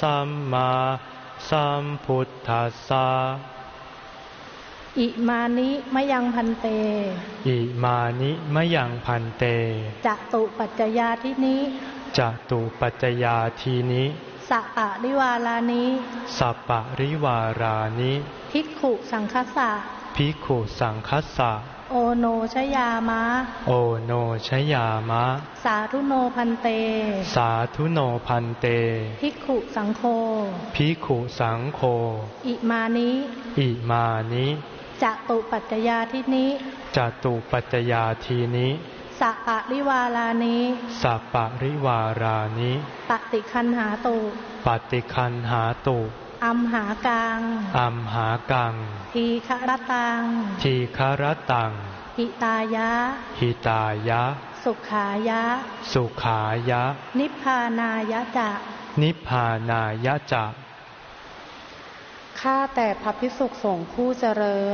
สัมมาสัมพุทธัสสะอิมานิมะยังพันเตอิมานิมะยังพันเตจตุปัจจยาทินิจตุปัจจยาทีนิสัปปะริวารานิสัปปะริวารานิภิกขุสังคัสสะภิกขุสังคัสสะโอโนชยามะโอโนชยามะสาธุโนพันเตสาธุโนพันเตภิกขุสังโฆภิกขุสังโฆอิมานิอิมานิจตุปัจจยาทินิจตุปัจจยาทีนิสัปปะริวารานิสัปปะริวารานิปฏิคันหาตุปฏิคันหาตุอัมหากังอัมหากังทีฆรตังทีฆรตังหิตายะหิตายะสุขายะสุขายะนิพพานายะจะนิพพานายะจะข้าแต่พระภิกษุสงฆ์ผู้เจริญ